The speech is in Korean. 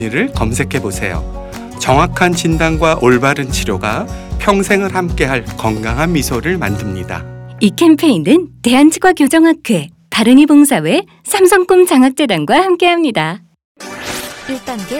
를 검색해 보세요. 정확한 진단과 올바른 치료가 평생을 함께할 건강한 미소를 만듭니다. 이 캠페인은 대한치과교정학회, 바른이봉사회, 삼성꿈 장학재단과 함께합니다. 1단계